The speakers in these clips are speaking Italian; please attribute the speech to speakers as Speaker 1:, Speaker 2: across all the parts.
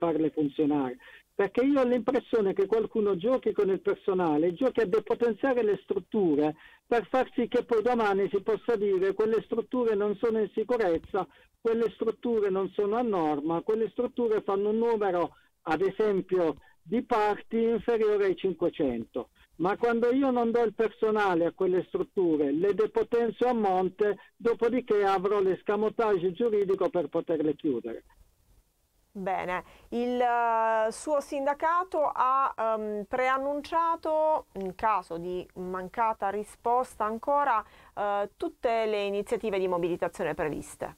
Speaker 1: farle funzionare. Perché io ho l'impressione che qualcuno giochi con il personale, giochi a depotenziare le strutture per far sì che poi domani si possa dire quelle strutture non sono in sicurezza, quelle strutture non sono a norma, quelle strutture fanno un numero, ad esempio, di parti inferiore ai 500. Ma quando io non do il personale a quelle strutture, le depotenzio a monte, dopodiché avrò l'escamotage giuridico per poterle chiudere.
Speaker 2: Bene, il suo sindacato ha preannunciato, in caso di mancata risposta ancora, tutte le iniziative di mobilitazione previste.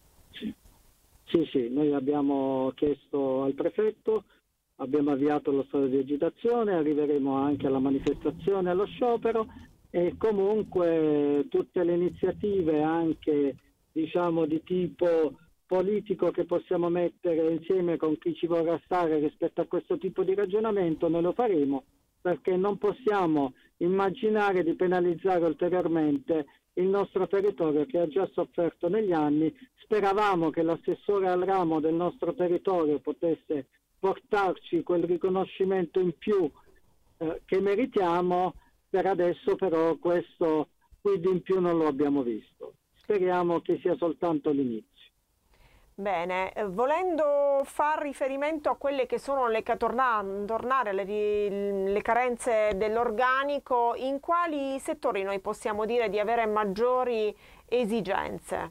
Speaker 1: Sì, noi abbiamo chiesto al prefetto, abbiamo avviato lo stato di agitazione, arriveremo anche alla manifestazione, allo sciopero e comunque tutte le iniziative anche diciamo di tipo politico che possiamo mettere insieme con chi ci vorrà stare rispetto a questo tipo di ragionamento noi lo faremo, perché non possiamo immaginare di penalizzare ulteriormente il nostro territorio che ha già sofferto negli anni. Speravamo che l'assessore al ramo del nostro territorio potesse portarci quel riconoscimento in più che meritiamo. Per adesso però questo quid in più non lo abbiamo visto. Speriamo che sia soltanto l'inizio.
Speaker 2: Bene, volendo far riferimento a quelle che sono tornare le carenze dell'organico, in quali settori noi possiamo dire di avere maggiori esigenze?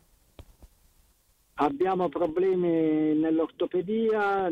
Speaker 1: Abbiamo problemi nell'ortopedia,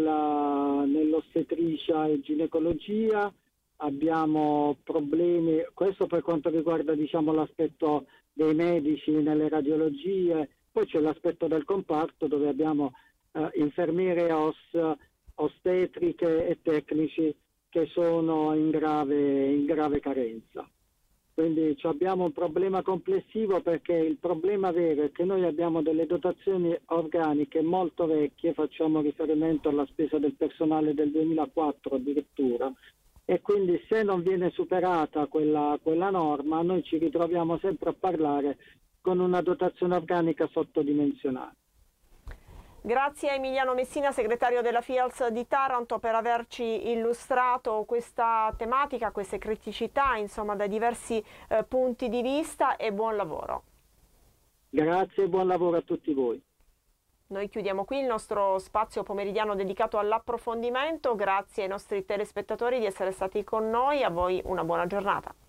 Speaker 1: nell'ostetricia e ginecologia, abbiamo problemi, questo per quanto riguarda diciamo, l'aspetto dei medici nelle radiologie, poi c'è l'aspetto del comparto dove abbiamo infermiere ostetriche e tecnici che sono in grave carenza. Quindi abbiamo un problema complessivo perché il problema vero è che noi abbiamo delle dotazioni organiche molto vecchie, facciamo riferimento alla spesa del personale del 2004 addirittura, e quindi se non viene superata quella norma noi ci ritroviamo sempre a parlare con una dotazione organica sottodimensionata.
Speaker 2: Grazie a Emiliano Messina, segretario della FIALS di Taranto, per averci illustrato questa tematica, queste criticità, insomma, da diversi punti di vista, e buon lavoro.
Speaker 1: Grazie e buon lavoro a tutti voi.
Speaker 2: Noi chiudiamo qui il nostro spazio pomeridiano dedicato all'approfondimento. Grazie ai nostri telespettatori di essere stati con noi, a voi una buona giornata.